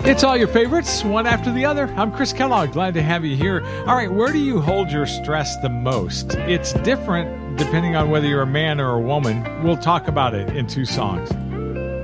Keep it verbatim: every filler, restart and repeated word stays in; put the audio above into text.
It's all your favorites, one after the other. I'm Chris Kellogg. Glad to have you here. All right, where do you hold your stress the most? It's different depending on whether you're a man or a woman. We'll talk about it in two songs.